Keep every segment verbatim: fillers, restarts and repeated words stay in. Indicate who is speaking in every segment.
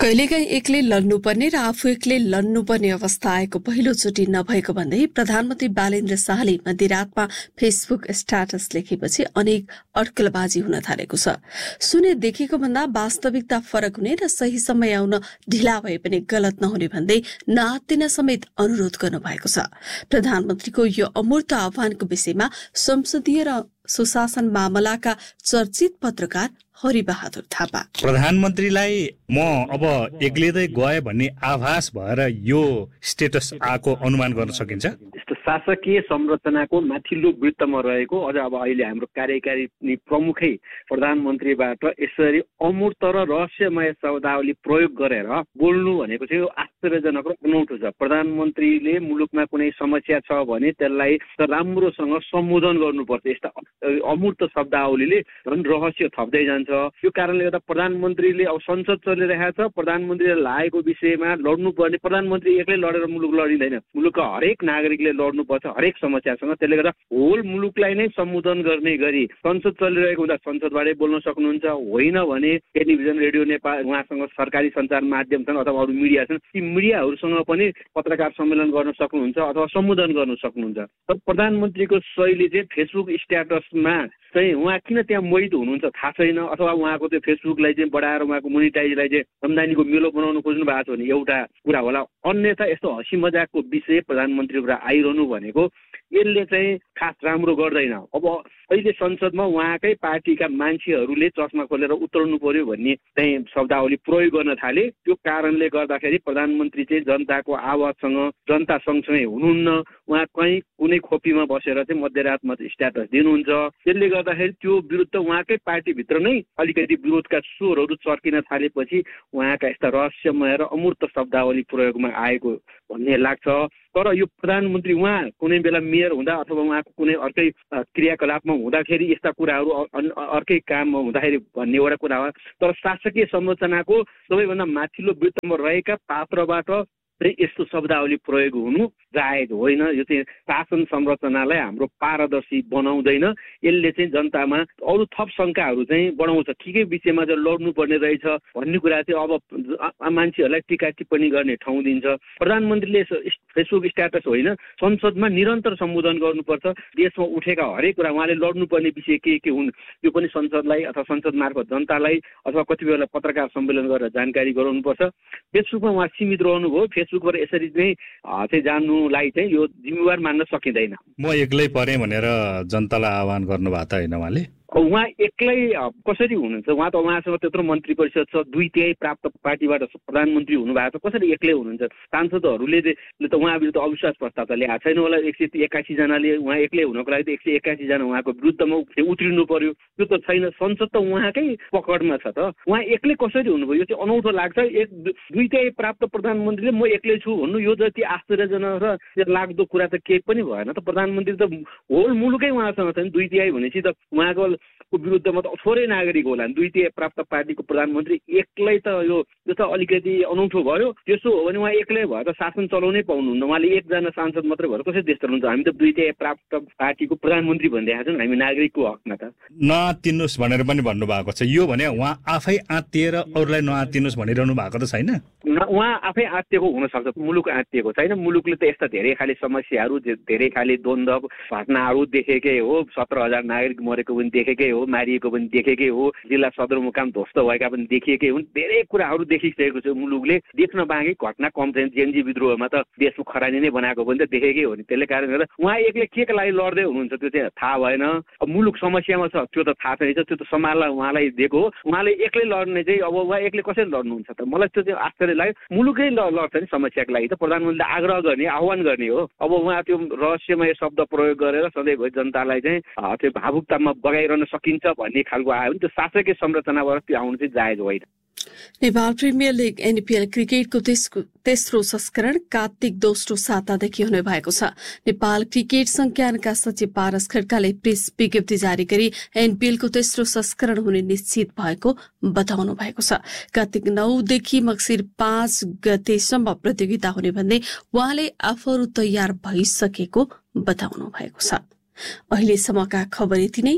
Speaker 1: कहिलेकाहीँ एक्लै लड्नुपर्ने र आफू एक्लै लड्नुपर्ने अवस्था आएको पहिलोचोटि नभएको भन्दै प्रधानमन्त्री बालेन्द्र शाहले मध्यरातमा फेसबुक स्ट्याटस लेखेपछि अनेक अड्कलबाजी हुन थालेको छ। सुने देखेको भन्दा वास्तविकता फरक हुने र सही समय आउन ढिला भए पनि गलत नहुने भन्दै नआत्तिन समेत अनुरोध गर्नुभएको छ। प्रधानमन्त्रीको यो अमूर्त आह्वानको विषयमा संसदीय र सुशासन मामलाका चर्चित पत्रकार हरिबहादुर थापा।
Speaker 2: प्रधानमन्त्रीलाई म अब एक्लिँदै गए भन्ने आभास भएर यो स्टेटस आएको अनुमान गर्न सकिन्छ।
Speaker 3: यस्तो शासकीय संरचनाको माथिल्लो वृत्तमा रहेको अझ अब अहिले हाम्रो कार्यकारी प्रमुखै प्रधानमन्त्रीबाट यसरी अमूर्त र रहस्यमय शब्दावली प्रयोग गरेर बोल्नु भनेको चाहिँ यो आश्चर्यजनक र अनौठो छ। प्रधानमन्त्रीले मुलुकमा कुनै समस्या छ भने त्यसलाई राम्रोसँग सम्बोधन गर्नुपर्छ। यस्ता अमूर्त शब्दावलीले झन् रहस्य थप्दै जान्छ। यो कारणले गर्दा प्रधानमन्त्रीले अब संसद चलिरहेको छ, प्रधानमन्त्रीले लागेको विषयमा लड्नुपर्ने, प्रधानमन्त्री एक्लै लडेर मुलुक लडिँदैन, मुलुकका हरेक नागरिकले लड्नुपर्छ हरेक समस्यासँग। त्यसले गर्दा होल मुलुकलाई नै सम्बोधन गर्ने गरी संसद चलिरहेको हुँदा संसदबाटै बोल्न सक्नुहुन्छ, होइन भने टेलिभिजन रेडियो नेपाल उहाँसँग सरकारी सञ्चार माध्यमसँग अथवा अरू मिडिया छन् ती मिडियाहरूसँग पनि पत्रकार सम्मेलन गर्न सक्नुहुन्छ अथवा सम्बोधन गर्न सक्नुहुन्छ। तर प्रधानमन्त्रीको शैली चाहिँ फेसबुक स्ट्याटसमा चाहिँ उहाँ किन त्यहाँ मोहित हुनुहुन्छ थाहा छैन, अथवा उहाँको त्यो फेसबुकलाई चाहिँ बढाएर उहाँको मोनिटाइजलाई चाहिँ आम्दानीको मेलो बनाउनु खोज्नु भएको छ भने एउटा कुरा होला। अन्यथा यस्तो हँसी मजाकको विषय प्रधानमन्त्रीबाट आइरहनु भनेको यसले चाहिँ खास राम्रो गर्दैन। अब अहिले संसदमा उहाँकै पार्टीका मान्छेहरूले चस्मा खोलेर उत्रनु पर्यो भन्ने चाहिँ शब्दावली प्रयोग गर्न थाले। त्यो कारणले गर्दाखेरि प्रधानमन्त्री चाहिँ जनताको आवाजसँग जनता सँगसँगै हुनुहुन्न, उहाँ कहीँ कुनै खोपीमा बसेर चाहिँ मध्यरातमा स्ट्याटस दिनुहुन्छ। त्यसले गर्दाखेरि त्यो विरुद्ध उहाँकै पार्टीभित्र नै अलिकति विरोधका स्वरहरू चर्किन थालेपछि उहाँका यस्ता रहस्यमय र अमूर्त शब्दावली प्रयोगमा आएको भन्ने लाग्छ। तर यो प्रधानमन्त्री उहाँ कुनै बेला मेयर हुँदा अथवा उहाँको कुनै अर्कै क्रियाकलापमा हुँदाखेरि यस्ता कुराहरू अर्कै काममा हुँदाखेरि भन्ने एउटा कुरा हो। तर शासकीय संरचनाको सबैभन्दा माथिल्लो वृत्तमा रहेका पात्रबाट चाहिँ यस्तो शब्दावली प्रयोग हुनु जायज होइन। यो चाहिँ शासन संरचनालाई हाम्रो पारदर्शी बनाउँदैन, यसले चाहिँ जनतामा अरू थप शङ्काहरू चाहिँ बढाउँछ। ठिकै विषयमा चाहिँ लड्नुपर्ने रहेछ भन्ने कुरा चाहिँ अब मान्छेहरूलाई टिका टिप्पणी गर्ने ठाउँ दिन्छ। प्रधानमन्त्रीले फेसबुक स्ट्याटस होइन, संसदमा निरन्तर सम्बोधन गर्नुपर्छ। देशमा उठेका हरेक कुरा उहाँले लड्नुपर्ने विषय के के हुन् यो पनि संसदलाई अथवा संसद मार्फत जनतालाई अथवा कति बेला पत्रकार सम्मेलन गरेर जानकारी गराउनुपर्छ। फेसबुकमा उहाँ सीमित रहनुभयो, फेसबुकबाट यसरी चाहिँ चाहिँ जान्नुलाई चाहिँ यो जिम्मेवार मान्न सकिँदैन।
Speaker 2: म एक्लै परेँ भनेर जनतालाई आह्वान गर्नुभएको त होइन उहाँले?
Speaker 3: उहाँ एक्लै कसरी हुनुहुन्छ? उहाँ त उहाँसँग त्यत्रो मन्त्री परिषद छ, दुई तिहाई प्राप्त पार्टीबाट प्रधानमन्त्री हुनुभएको छ, कसरी एक्लै हुनुहुन्छ? सांसदहरूले त उहाँ विरुद्ध अविश्वास प्रस्ताव त ल्याएको छैन होला। एक सय एकासी जनाले उहाँ एक्लै हुनको लागि त एक सय एकासी जना उहाँको विरुद्धमा उत्रिनु पर्यो, त्यो त छैन। संसद त उहाँकै पकडमा छ त, उहाँ एक्लै कसरी हुनुभयो? यो चाहिँ अनौठो लाग्छ। एक दुई तिहाई प्राप्त प्रधानमन्त्रीले म एक्लै छु भन्नु यो जति आश्चर्यजनक र लाग्दो कुरा त केही पनि भएन त। प्रधानमन्त्री त होल मुलुकै उहाँसँग छ नि। दुई तिहाई भनेपछि त उहाँको को विरुद्धमा त थोरै नागरिक होला। दुई तिहाई प्राप्त पार्टीको प्रधानमन्त्री एक्लै त यो यो त अलिकति अनौठो भयो। त्यसो हो भने उहाँ एक्लै भएर शासन चलाउनै पाउनुहुन्न। उहाँले एकजना सांसद मात्रै भएर कसरी देश चलाउनुहुन्छ? हामी त दुई तिहाई प्राप्त पार्टीको प्रधानमन्त्री भनिरहेका छौँ हामी नागरिकको हकमा त।
Speaker 2: नआत्तिनुहोस् भनेर पनि भन्नुभएको छ। यो भने उहाँ आफै आत्तिएर अरूलाई नआत्तिनुहोस् भनिरहनु भएको त छैन?
Speaker 3: उहाँ आफै आत्तिएको हुनसक्छ, मुलुक आत्तिएको छैन। मुलुकले त यस्ता धेरै खाले समस्याहरू धेरै खाले द्वन्द्व घटनाहरू देखेकै हो। सत्र हजार नागरिक मरेको पनि देखेकै हो, मारिएको पनि देखेकै हो, जिल्ला सदरमुकाम ध्वस्त भएका पनि देखेकै हुन्। धेरै कुराहरू देखिसकेको छ मुलुकले। देख्न बाँकी घटना कम छैन। जेएनजी विद्रोहमा त देशको खरानी नै बनाएको पनि त देखेकै हो नि। त्यसले कारणले गर्दा उहाँ एक्लै के को लागि लड्दै हुनुहुन्छ त्यो चाहिँ थाहा भएन। अब मुलुक समस्यामा छ त्यो त थाहा छैन, त्यो त समाजलाई उहाँलाई दिएको हो। उहाँले एक्लै लड्ने चाहिँ अब उहाँ एक्लै कसरी लड्नुहुन्छ त? मलाई त्यो चाहिँ आश्चर्य लाग्यो। मुलुकै लड्छ नि समस्याको लागि त, प्रधानमन्त्रीले आग्रह गर्ने आह्वान गर्ने हो। अब उहाँ त्यो रहस्यमय शब्द प्रयोग गरेर सधैँभरि जनतालाई चाहिँ त्यो भावुकतामा बगाइरहन सकिन्छ भन्ने खालको आयो भने त्यो शासकीय संरचनाबाट त्यो आउनु चाहिँ जायज होइन।
Speaker 1: नेपाल प्रिमियर लिग एनपीएल क्रिकेटको तेस्रो संस्करण कार्तिक दोस्रो सातादेखि हुने भएको छ। नेपाल क्रिकेट संज्ञानका सचिव पारस खड्काले प्रेस विज्ञप्ति जारी गरी एनपीएलको तेस्रो संस्करण हुने निश्चित भएको बताउनु भएको छ। कार्तिक नौदेखि मक्सिर पाँच गतेसम्म प्रतियोगिता हुने भन्दै उहाँले आफूहरू तयार भइसकेको बताउनु भएको छ। अहिलेसम्मका खबर यति नै।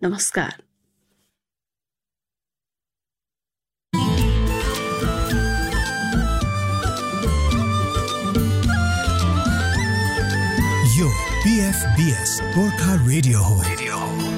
Speaker 1: नमस्कार।
Speaker 4: पीएफबीएस गोर्खा रेडियो हो।